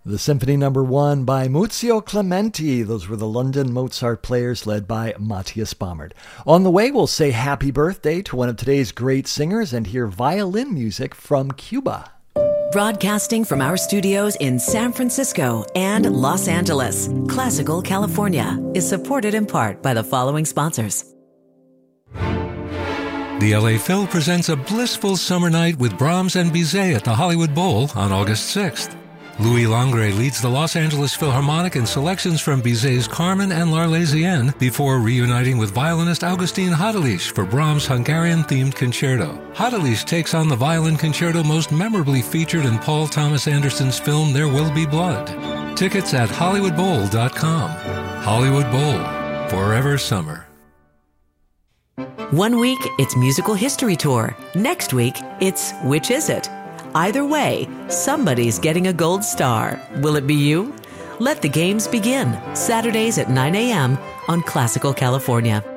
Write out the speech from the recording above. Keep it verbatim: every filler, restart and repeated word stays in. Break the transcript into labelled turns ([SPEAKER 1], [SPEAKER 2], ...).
[SPEAKER 1] The Symphony Number One by Muzio Clementi. Those were the London Mozart Players led by Matthias Baumert. On the way, we'll say happy birthday to one of today's great singers and hear violin music from Cuba.
[SPEAKER 2] Broadcasting from our studios in San Francisco and Los Angeles, Classical California is supported in part by the following sponsors.
[SPEAKER 3] The L A Phil presents a blissful summer night with Brahms and Bizet at the Hollywood Bowl on August sixth. Louis Langre leads the Los Angeles Philharmonic in selections from Bizet's Carmen and L'Arlésienne before reuniting with violinist Augustin Hadalish for Brahms' Hungarian-themed concerto. Hadalish takes on the violin concerto most memorably featured in Paul Thomas Anderson's film There Will Be Blood. Tickets at hollywood bowl dot com. Hollywood Bowl, forever summer.
[SPEAKER 2] One week, it's Musical History Tour. Next week, it's Which Is It? Either way, somebody's getting a gold star. Will it be you? Let the games begin. Saturdays at nine a.m. on Classical California.